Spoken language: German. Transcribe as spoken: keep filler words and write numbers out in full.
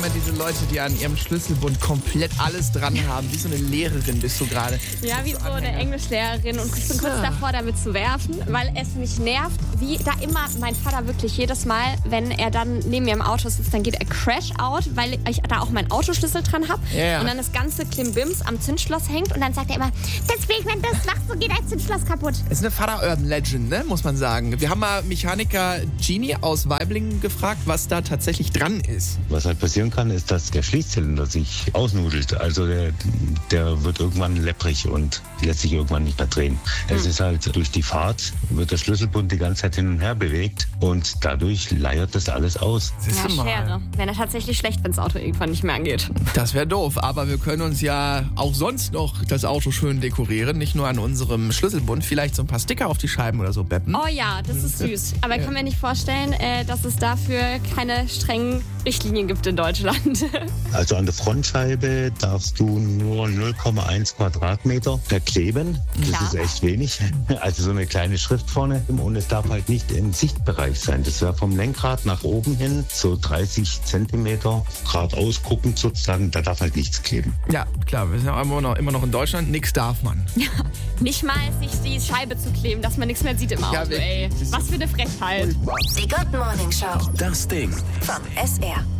immer diese Leute, die an ihrem Schlüsselbund komplett alles dran haben. Wie so eine Lehrerin bist du gerade. Ja, wie so eine Englischlehrerin und ich bin kurz davor, damit zu werfen, weil es mich nervt, wie da immer mein Vater wirklich jedes Mal, wenn er dann neben mir im Auto sitzt, dann geht er crash out, weil ich da auch meinen Autoschlüssel dran habe Ja, ja. und dann das ganze Klimbims am Zündschloss hängt und dann sagt er immer, deswegen, wenn du das machst, so geht dein Zündschloss kaputt. Es ist eine Vater-Urban-Legend, ne, muss man sagen. Wir haben mal Mechaniker Genie aus Weiblingen gefragt, was da tatsächlich dran ist. Was halt passieren kann, ist, dass der Schließzylinder sich ausnudelt. Also der, der wird irgendwann lepprig und lässt sich irgendwann nicht mehr drehen. Hm. Es ist halt durch die Fahrt, wird der Schlüsselbund die ganze Zeit hin und her bewegt und dadurch leiert das alles aus. Ja, Schere. Wäre tatsächlich schlecht, wenn das Auto irgendwann nicht mehr angeht. Das wäre doof, aber wir können uns ja auch sonst noch das Auto schön dekorieren, nicht nur an unserem Schlüsselbund, vielleicht so ein paar Sticker auf die Scheiben oder so beppen. Oh ja, das ist süß. Aber ich kann mir nicht vorstellen, äh, dass es dafür keine strengen Richtlinien gibt in Deutschland. Also an der Frontscheibe darfst du nur null Komma eins Quadratmeter verkleben. Das Klar. ist echt wenig. Also so eine kleine Schrift vorne. Und es darf halt nicht im Sichtbereich sein. Das wäre vom Lenkrad nach oben hin so dreißig Zentimeter geradeaus guckend sozusagen. Da darf halt nichts kleben. Ja, klar, wir sind ja immer noch, immer noch in Deutschland. Nix darf man. Ja, nicht mal sich die Scheibe zu kleben, dass man nichts mehr sieht im Auto, Ja, wirklich. ey. Was für eine Frechheit. Die Good Morning Show. Das Ding. Vom S R.